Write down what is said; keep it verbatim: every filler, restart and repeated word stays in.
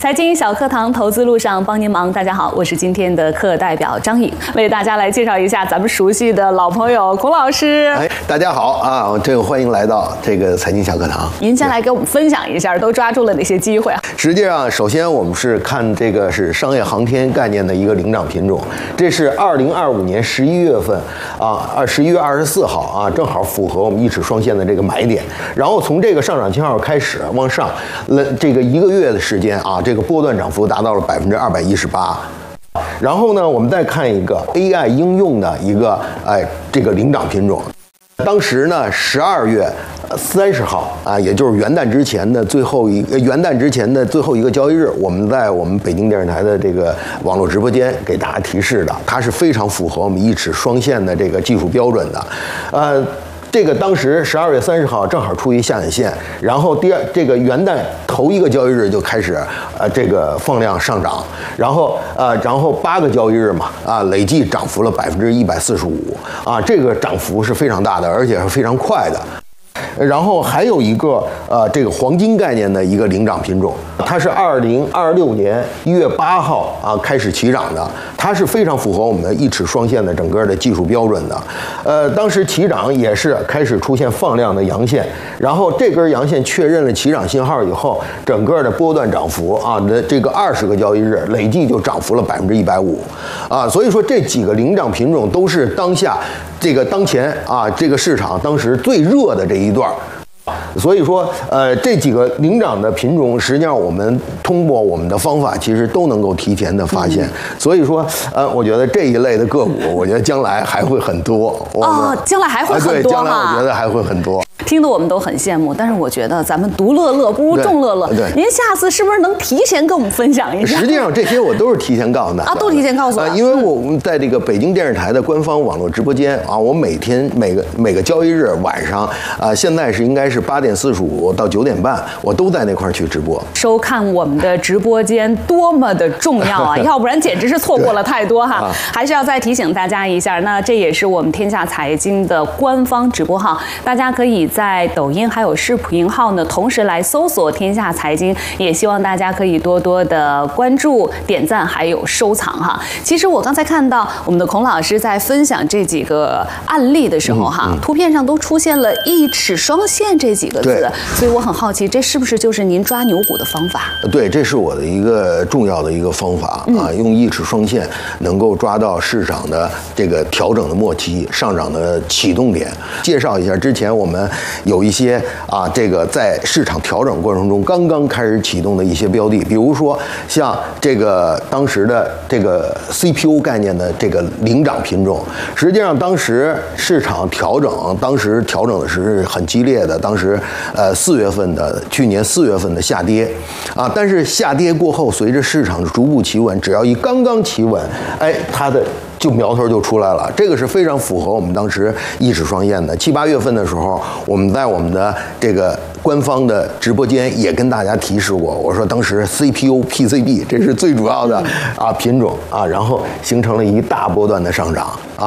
财经小课堂，投资路上帮您忙。大家好，我是今天的课代表张颖，为大家来介绍一下咱们熟悉的老朋友孔老师。 哎，大家好啊，这个欢迎来到这个财经小课堂。 您先来给我们分享一下，都抓住了哪些机会啊？ 实际上，首先我们是看这个是商业航天概念的一个领涨品种，这是二零二五年十一月份啊，二十一月二十四号啊，正好符合我们一尺双线的这个买点。然后从这个上涨信号开始往上，了这个一个月的时间啊，这个波段涨幅达到了百分之二百一十八。然后呢，我们再看一个 A I 应用的一个哎这个领涨品种。当时呢，十二月三十号啊，也就是元旦之前的最后一元旦之前的最后一个交易日，我们在我们北京电视台的这个网络直播间给大家提示的，它是非常符合我们一尺双线的这个技术标准的，呃。这个当时十二月三十号正好出一下影线，然后第二这个元旦头一个交易日就开始呃这个放量上涨，然后呃然后八个交易日嘛啊累计涨幅了百分之一百四十五啊，这个涨幅是非常大的，而且是非常快的。然后还有一个呃这个黄金概念的一个领涨品种，它是二零二六年一月八号啊开始起涨的，它是非常符合我们的一尺双线的整个的技术标准的。呃，当时起涨也是开始出现放量的阳线，然后这根阳线确认了起涨信号以后，整个的波段涨幅啊的这个二十个交易日累计就涨幅了百分之一百五啊，所以说这几个领涨品种都是当下这个当前啊这个市场当时最热的这一段。所以说，呃，这几个领涨的品种，实际上我们通过我们的方法，其实都能够提前的发现。嗯、所以说，呃，我觉得这一类的个股，我觉得将来还会很多。 哦，将来还会很多哈。 对，将来我觉得还会很多。 听得我们都很羡慕，但是我觉得咱们独乐乐不如众乐乐。 对， 您下次是不是能提前跟我们分享一下？ 实际上这些我都是提前告诉的啊，都提前告诉我、 呃。因为我们在这个北京电视台的官方网络直播间啊，我每天每个每个交易日晚上啊、呃，现在是应该是八点四十五到九点半，我都在那块儿去直播。 收看我们的直播间多么的重要啊！要不然简直是错过了太多哈。啊、还是要再提醒大家一下，那这也是我们天下财经的官方直播号，大家可以在抖音还有视频号呢，同时来搜索天下财经，也希望大家可以多多的关注、点赞还有收藏哈。其实我刚才看到我们的孔老师在分享这几个案例的时候哈，嗯嗯、图片上都出现了一尺双线这几个字，所以我很好奇，这是不是就是您抓牛股的方法？ 对，这是我的一个重要的一个方法、嗯、啊，用一尺双线能够抓到市场的这个调整的末期、上涨的启动点。介绍一下，之前我们有一些啊，这个在市场调整过程中刚刚开始启动的一些标的，比如说像这个当时的这个 C P U 概念的这个领涨品种，实际上当时市场调整，当时调整的是很激烈的，当时呃四月份的去年四月份的下跌啊，但是下跌过后，随着市场逐步企稳，只要一刚刚企稳，哎，它的就苗头就出来了，这个是非常符合我们当时一尺双线的。七八月份的时候，我们在我们的这个官方的直播间也跟大家提示过，我说当时 C P U P C B 这是最主要的啊品种啊，然后形成了一大波段的上涨啊。